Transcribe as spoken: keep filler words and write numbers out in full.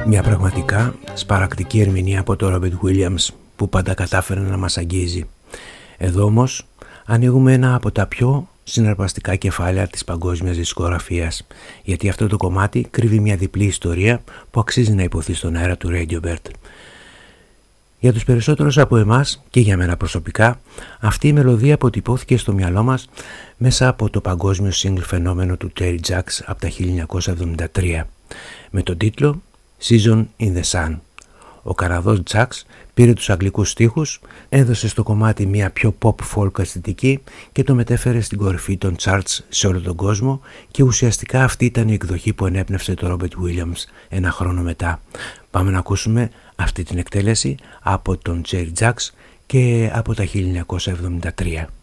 Μια πραγματικά σπαρακτική ερμηνεία από τον Ρόμπερτ Βίλιαμς που πάντα κατάφερε να μας αγγίζει. Εδώ όμως ανοίγουμε ένα από τα πιο συναρπαστικά κεφάλαια της παγκόσμιας δισκογραφίας, γιατί αυτό το κομμάτι κρύβει μια διπλή ιστορία που αξίζει να υποθεί στον αέρα του Radiobird. Για τους περισσότερους από εμάς και για μένα προσωπικά, αυτή η μελωδία αποτυπώθηκε στο μυαλό μας μέσα από το παγκόσμιο single φαινόμενο του Terry Jacks από τα χίλια εννιακόσια εβδομήντα τρία με τον τίτλο Season in the Sun. Ο Καναδός Jacks πήρε τους αγγλικούς στίχους, έδωσε στο κομμάτι μια πιο pop-folk αισθητική και το μετέφερε στην κορυφή των charts σε όλο τον κόσμο, και ουσιαστικά αυτή ήταν η εκδοχή που ενέπνευσε το Robert Williams ένα χρόνο μετά. Πάμε να ακούσουμε αυτή την εκτέλεση από τον Terry Jacks και από τα χίλια εννιακόσια εβδομήντα τρία.